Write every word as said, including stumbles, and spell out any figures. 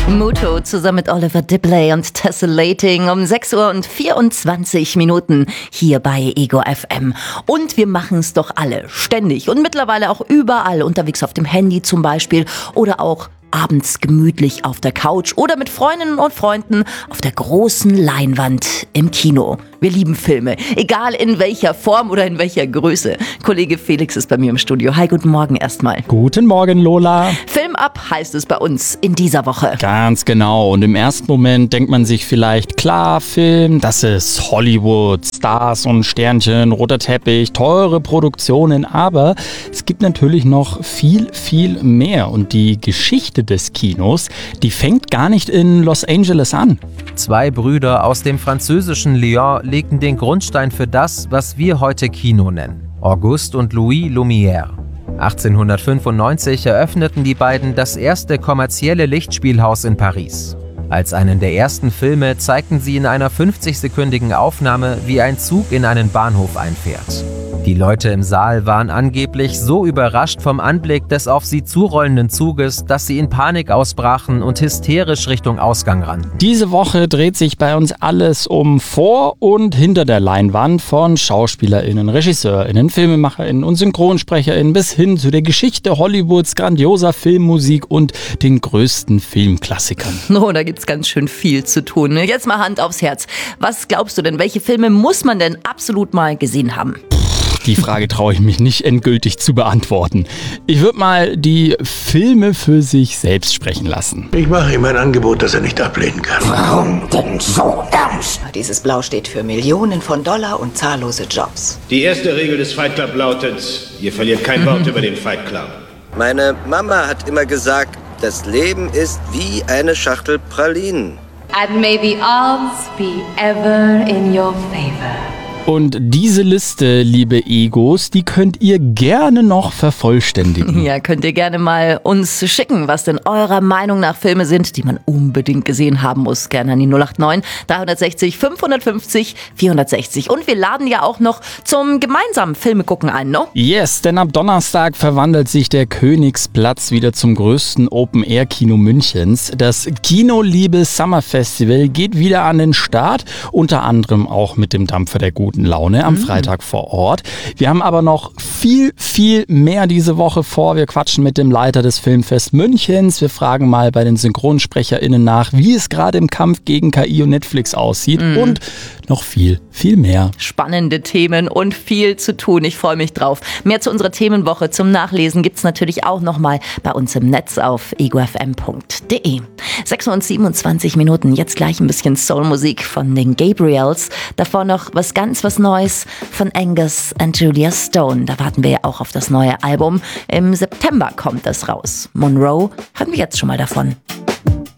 Muto zusammen mit Oliver Dibley und Tessellating um sechs Uhr und vierundzwanzig Minuten hier bei Ego F M. Und wir machen es doch alle, ständig und mittlerweile auch überall, unterwegs auf dem Handy zum Beispiel oder auch abends gemütlich auf der Couch oder mit Freundinnen und Freunden auf der großen Leinwand im Kino. Wir lieben Filme, egal in welcher Form oder in welcher Größe. Kollege Felix ist bei mir im Studio. Hi, guten Morgen erstmal. Guten Morgen, Lola. Film ab heißt es bei uns in dieser Woche. Ganz genau. Und im ersten Moment denkt man sich vielleicht, klar, Film, das ist Hollywood, Stars und Sternchen, roter Teppich, teure Produktionen. Aber es gibt natürlich noch viel, viel mehr. Und die Geschichte des Kinos, die fängt gar nicht in Los Angeles an. Zwei Brüder aus dem französischen Lyon legten den Grundstein für das, was wir heute Kino nennen. Auguste und Louis Lumière. achtzehnhundertfünfundneunzig eröffneten die beiden das erste kommerzielle Lichtspielhaus in Paris. Als einen der ersten Filme zeigten sie in einer fünfzig-sekündigen Aufnahme, wie ein Zug in einen Bahnhof einfährt. Die Leute im Saal waren angeblich so überrascht vom Anblick des auf sie zurollenden Zuges, dass sie in Panik ausbrachen und hysterisch Richtung Ausgang rannten. Diese Woche dreht sich bei uns alles um vor und hinter der Leinwand, von SchauspielerInnen, RegisseurInnen, FilmemacherInnen und SynchronsprecherInnen bis hin zu der Geschichte Hollywoods, grandioser Filmmusik und den größten Filmklassikern. Oh, da gibt's ganz schön viel zu tun. Jetzt mal Hand aufs Herz. Was glaubst du denn, welche Filme muss man denn absolut mal gesehen haben? Die Frage traue ich mich nicht endgültig zu beantworten. Ich würde mal die Filme für sich selbst sprechen lassen. Ich mache ihm ein Angebot, das er nicht ablehnen kann. Warum denn so ernst? Dieses Blau steht für Millionen von Dollar und zahllose Jobs. Die erste Regel des Fight Club lautet, ihr verliert kein Wort über den Fight Club. Meine Mama hat immer gesagt, das Leben ist wie eine Schachtel Pralinen. And may the odds be ever in your favor. Und diese Liste, liebe Egos, die könnt ihr gerne noch vervollständigen. Ja, könnt ihr gerne mal uns schicken, was denn eurer Meinung nach Filme sind, die man unbedingt gesehen haben muss. Gerne an die null acht neun, dreihundertsechzig, fünfhundertfünfzig, vierhundertsechzig. Und wir laden ja auch noch zum gemeinsamen Filme gucken ein, ne? Yes, denn ab Donnerstag verwandelt sich der Königsplatz wieder zum größten Open-Air-Kino Münchens. Das Kinoliebe Summer Festival geht wieder an den Start, unter anderem auch mit dem Dampfer der guten Laune am Freitag vor Ort. Wir haben aber noch viel, viel mehr diese Woche vor. Wir quatschen mit dem Leiter des Filmfest Münchens. Wir fragen mal bei den SynchronsprecherInnen nach, wie es gerade im Kampf gegen K I und Netflix aussieht mhm. und noch viel, viel mehr. Spannende Themen und viel zu tun. Ich freue mich drauf. Mehr zu unserer Themenwoche zum Nachlesen gibt's natürlich auch nochmal bei uns im Netz auf ego f m punkt d e. sechs Uhr und siebenundzwanzig Minuten. Jetzt gleich ein bisschen Soulmusik von den Gabriels. Davor noch was ganz was Neues von Angus und Julia Stone. Da warten wir ja auch auf das neue Album. Im September kommt das raus. Monroe, hören wir jetzt schon mal davon.